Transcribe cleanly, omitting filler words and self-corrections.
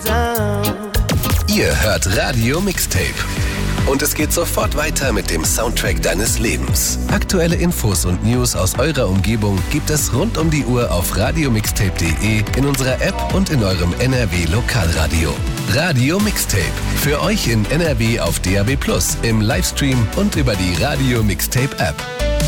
sound. Ihr hört Radio Mixtape. Und es geht sofort weiter mit dem Soundtrack deines Lebens. Aktuelle Infos und News aus eurer Umgebung gibt es rund um die Uhr auf radiomixtape.de, in unserer App und in eurem NRW Lokalradio. Radio Mixtape. Für euch in NRW auf DAB+, im Livestream und über die Radio Mixtape App.